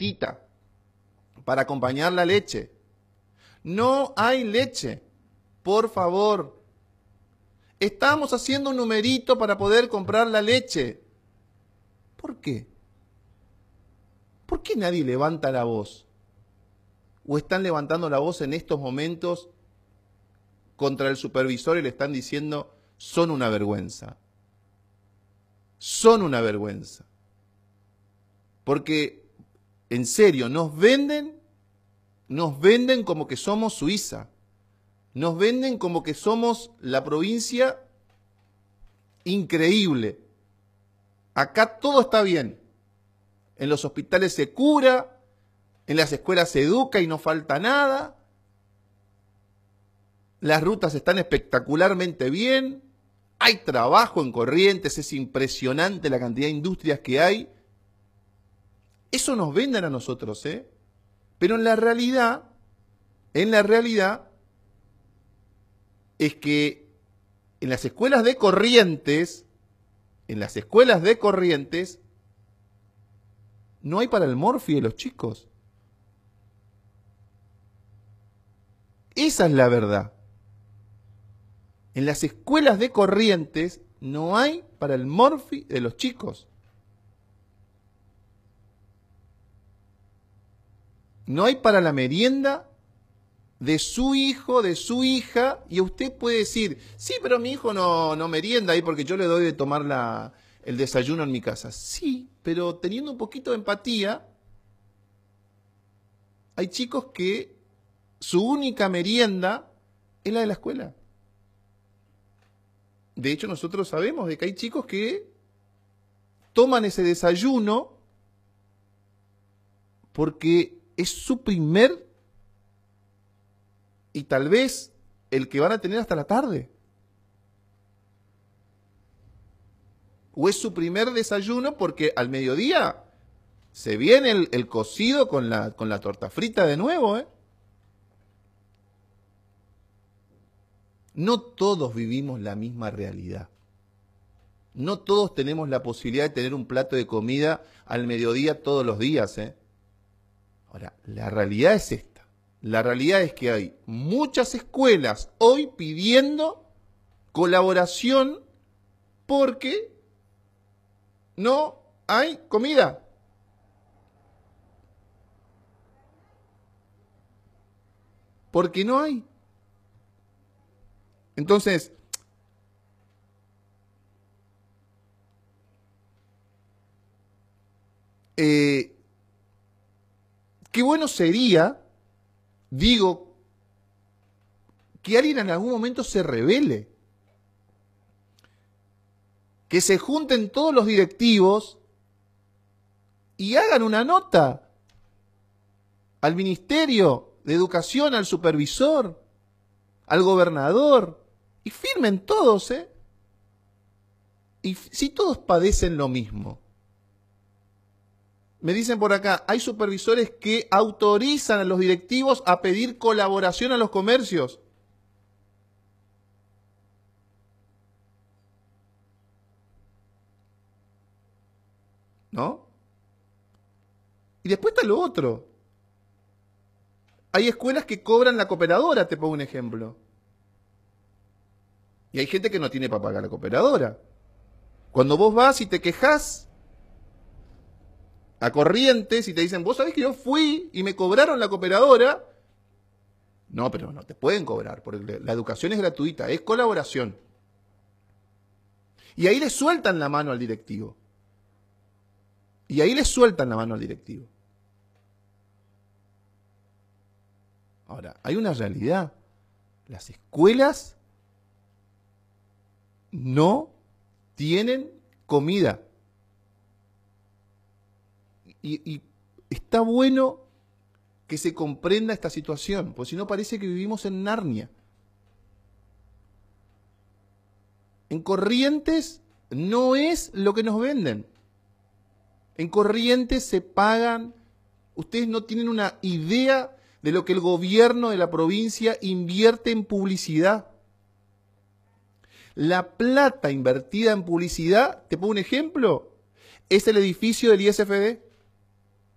galletita para acompañar la leche. No hay leche, por favor. Estamos haciendo un numerito para poder comprar la leche. ¿Por qué? ¿Por qué nadie levanta la voz? ¿O están levantando la voz en estos momentos contra el supervisor y le están diciendo, son una vergüenza? Son una vergüenza. Porque, en serio, nos venden como que somos Suiza. Nos venden como que somos la provincia increíble. Acá todo está bien. En los hospitales se cura, en las escuelas se educa y no falta nada. Las rutas están espectacularmente bien. Hay trabajo en Corrientes, es impresionante la cantidad de industrias que hay. Eso nos venden a nosotros, ¿eh? Pero en la realidad es que en las escuelas de Corrientes, no hay para el morfi de los chicos. Esa es la verdad. En las escuelas de Corrientes no hay para el morfi de los chicos. No hay para la merienda de su hijo, de su hija, y usted puede decir, sí, pero mi hijo no merienda ahí porque yo le doy de tomar el desayuno en mi casa. Sí, pero teniendo un poquito de empatía, hay chicos que su única merienda es la de la escuela. De hecho, nosotros sabemos de que hay chicos que toman ese desayuno porque es su primer y tal vez el que van a tener hasta la tarde. O es su primer desayuno porque al mediodía se viene el cocido con la torta frita de nuevo, ¿eh? No todos vivimos la misma realidad. No todos tenemos la posibilidad de tener un plato de comida al mediodía todos los días, ¿eh? Ahora, la realidad es esta. La realidad es que hay muchas escuelas hoy pidiendo colaboración porque no hay comida. Porque no hay. Entonces, qué bueno sería, digo, que alguien en algún momento se rebele. Que se junten todos los directivos y hagan una nota al Ministerio de Educación, al supervisor, al gobernador, y firmen todos, ¿eh? Y si todos padecen lo mismo. Me dicen por acá, hay supervisores que autorizan a los directivos a pedir colaboración a los comercios. ¿No? Y después está lo otro. Hay escuelas que cobran la cooperadora, te pongo un ejemplo. Y hay gente que no tiene para pagar la cooperadora. Cuando vos vas y te quejás a Corrientes y te dicen, vos sabés que yo fui y me cobraron la cooperadora. No, pero no te pueden cobrar, porque la educación es gratuita, es colaboración. Y ahí le sueltan la mano al directivo. Ahora, hay una realidad. Las escuelas no tienen comida. Y está bueno que se comprenda esta situación, porque si no parece que vivimos en Narnia. En Corrientes no es lo que nos venden. En Corrientes se pagan, ustedes no tienen una idea de lo que el gobierno de la provincia invierte en publicidad. La plata invertida en publicidad, te pongo un ejemplo, es el edificio del ISFD.